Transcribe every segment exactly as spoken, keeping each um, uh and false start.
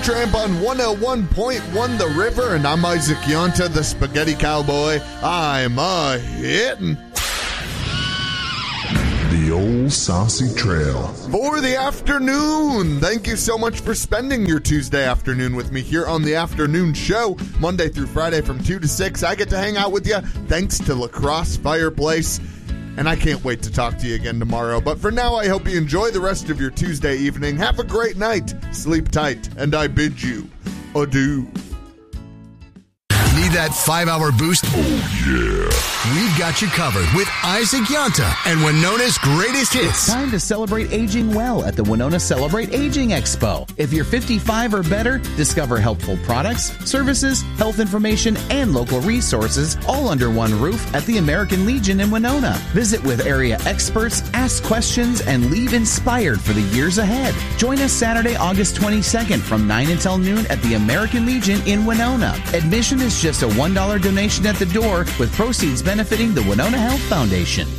Supertramp on one oh one point one The River, and I'm Isaac Yonta, the Spaghetti Cowboy. I'm a hittin'. The Old Saucy Trail. For the afternoon. Thank you so much for spending your Tuesday afternoon with me here on the afternoon show. Monday through Friday from two to six. I get to hang out with you thanks to La Crosse Fireplace. And I can't wait to talk to you again tomorrow. But for now, I hope you enjoy the rest of your Tuesday evening. Have a great night. Sleep tight. And I bid you adieu. Need that five-hour boost? Oh, yeah. We've got you covered with Isaac Yonta and Winona's greatest hits. It's time to celebrate aging well at the Winona Celebrate Aging Expo. If you're fifty-five or better, discover helpful products, services, health information, and local resources all under one roof at the American Legion in Winona. Visit with area experts, ask questions, and leave inspired for the years ahead. Join us Saturday, August twenty-second from nine until noon at the American Legion in Winona. Admission is just a one dollar donation at the door, with proceeds benefiting the Winona Health Foundation.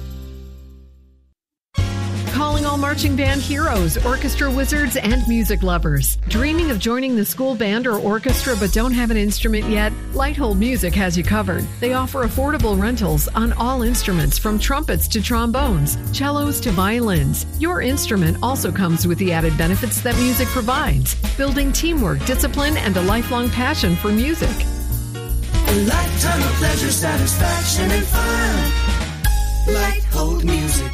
Calling all marching band heroes, orchestra wizards, and music lovers. Dreaming of joining the school band or orchestra but don't have an instrument yet? Lighthold Music has you covered. They offer affordable rentals on all instruments from trumpets to trombones, cellos to violins. Your instrument also comes with the added benefits that music provides, building teamwork, discipline, and a lifelong passion for music. A lifetime of pleasure, satisfaction, and fun. Lighthold Music.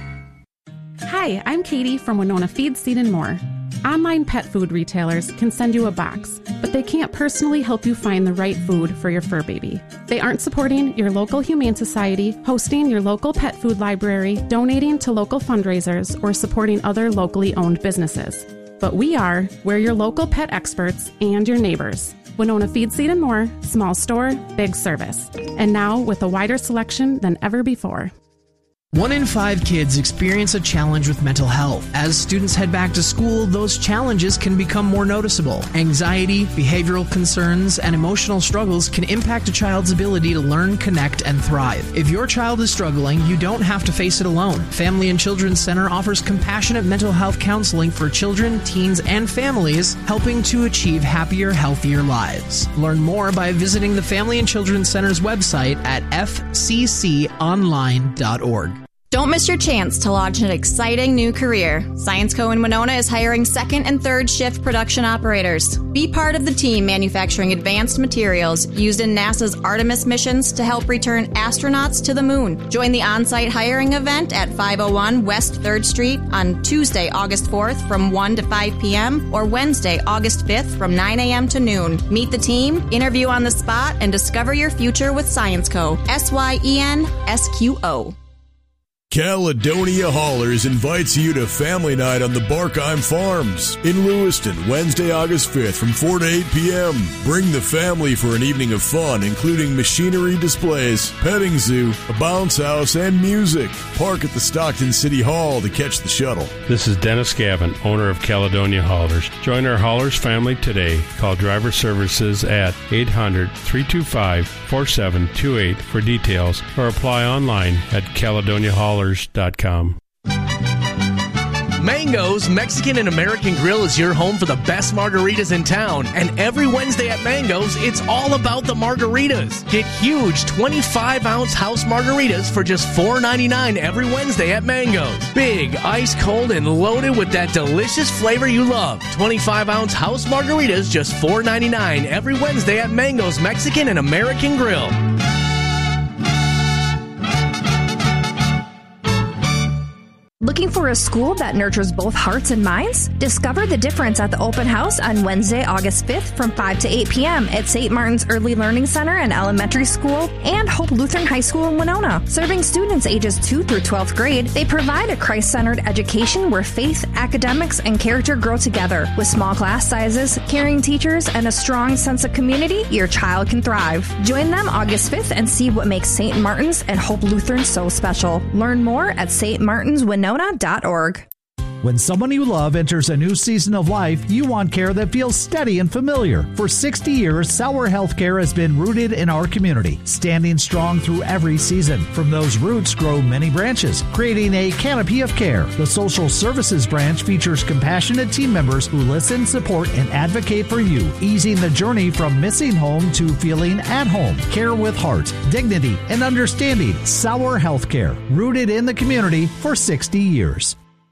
Hi, I'm Katie from Winona Feed, Seed and More. Online pet food retailers can send you a box, but they can't personally help you find the right food for your fur baby. They aren't supporting your local humane society, hosting your local pet food library, donating to local fundraisers, or supporting other locally owned businesses. But we are. We're your local pet experts and your neighbors. Winona Feed, Seed and More, small store, big service. And now with a wider selection than ever before. One in five kids experience a challenge with mental health. As students head back to school, those challenges can become more noticeable. Anxiety, behavioral concerns, and emotional struggles can impact a child's ability to learn, connect, and thrive. If your child is struggling, you don't have to face it alone. Family and Children's Center offers compassionate mental health counseling for children, teens, and families, helping to achieve happier, healthier lives. Learn more by visiting the Family and Children's Center's website at f c c online dot org. Don't miss your chance to launch an exciting new career. ScienceCo in Winona is hiring second and third shift production operators. Be part of the team manufacturing advanced materials used in NASA's Artemis missions to help return astronauts to the moon. Join the on-site hiring event at five oh one West third Street on Tuesday, August fourth from one to five p.m. or Wednesday, August fifth from nine a.m. to noon. Meet the team, interview on the spot, and discover your future with ScienceCo. S Y E N S Q O. Caledonia Haulers invites you to Family Night on the Barkheim Farms in Lewiston, Wednesday, August fifth from four to eight p.m. Bring the family for an evening of fun, including machinery displays, petting zoo, a bounce house, and music. Park at the Stockton City Hall to catch the shuttle. This is Dennis Gavin, owner of Caledonia Haulers. Join our Haulers family today. Call Driver Services at eight hundred, three two five, four seven two eight for details or apply online at caledonia haulers dot com. Mango's Mexican and American Grill is your home for the best margaritas in town. And every Wednesday at Mango's, it's all about the margaritas. Get huge twenty-five ounce house margaritas for just four ninety-nine every Wednesday at Mango's. Big, ice cold, and loaded with that delicious flavor you love. twenty-five ounce house margaritas just four ninety-nine every Wednesday at Mango's Mexican and American Grill. Looking for a school that nurtures both hearts and minds? Discover the difference at the open house on Wednesday, August fifth from five to eight p.m. at Saint Martin's Early Learning Center and Elementary School and Hope Lutheran High School in Winona. Serving students ages two through twelfth grade, they provide a Christ-centered education where faith, academics, and character grow together. With small class sizes, caring teachers, and a strong sense of community, your child can thrive. Join them August fifth and see what makes Saint Martin's and Hope Lutheran so special. Learn more at st martins winona dot org. When someone you love enters a new season of life, you want care that feels steady and familiar. For sixty years, Sauer Healthcare has been rooted in our community, standing strong through every season. From those roots grow many branches, creating a canopy of care. The social services branch features compassionate team members who listen, support, and advocate for you, easing the journey from missing home to feeling at home. Care with heart, dignity, and understanding. Sauer Healthcare, rooted in the community for sixty years.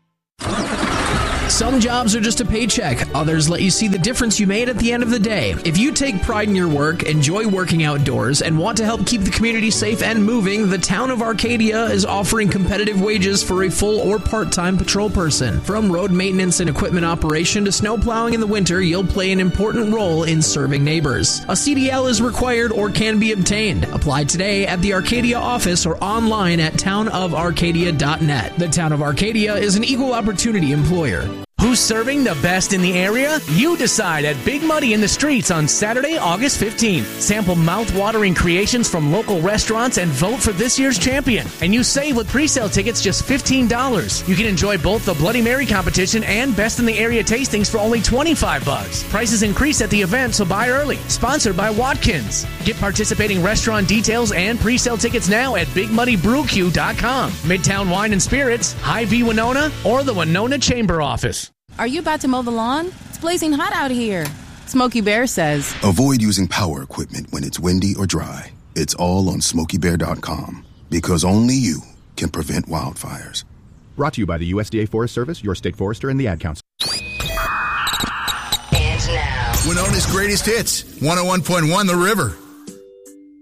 Some jobs are just a paycheck. Others let you see the difference you made at the end of the day. If you take pride in your work, enjoy working outdoors, and want to help keep the community safe and moving, the town of Arcadia is offering competitive wages for a full or part-time patrol person. From road maintenance and equipment operation to snow plowing in the winter, you'll play an important role in serving neighbors. A C D L is required or can be obtained. Apply today at the Arcadia office or online at town of arcadia dot net. The Town of Arcadia is an equal opportunity employer. Who's serving the best in the area? You decide at Big Muddy in the Streets on Saturday, August fifteenth. Sample mouth-watering creations from local restaurants and vote for this year's champion. And you save with pre-sale tickets just fifteen dollars. You can enjoy both the Bloody Mary competition and Best in the Area tastings for only twenty-five bucks. Prices increase at the event, so buy early. Sponsored by Watkins. Get participating restaurant details and pre-sale tickets now at big muddy brew q dot com. Midtown Wine and Spirits, Hy-Vee Winona, or the Winona Chamber Office. Are you about to mow the lawn? It's blazing hot out here. Smokey Bear says, avoid using power equipment when it's windy or dry. It's all on smokey bear dot com because only you can prevent wildfires. Brought to you by the U S D A Forest Service, your state forester, and the Ad Council. And now, Winona's greatest hits, one oh one point one The River.